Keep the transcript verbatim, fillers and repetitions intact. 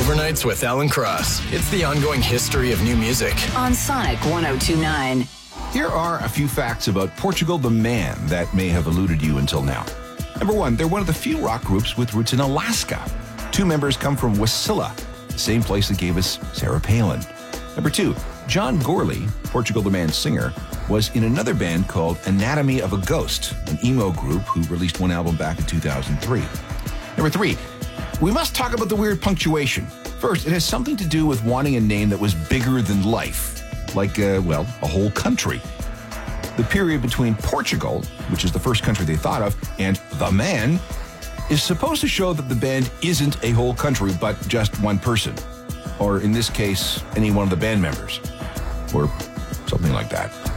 Overnights with Alan Cross. It's the ongoing history of new music. On Sonic one oh two point nine. Here are a few facts about Portugal the Man that may have eluded you until now. Number one, they're one of the few rock groups with roots in Alaska. Two members come from Wasilla, the same place that gave us Sarah Palin. Number two, John Gorley, Portugal the Man's singer, was in another band called Anatomy of a Ghost, an emo group who released one album back in two thousand three. Number three, we must talk about the weird punctuation. First, it has something to do with wanting a name that was bigger than life, like, uh, well, a whole country. The period between Portugal, which is the first country they thought of, and the Man is supposed to show that the band isn't a whole country, but just one person. Or in this case, any one of the band members. Or something like that.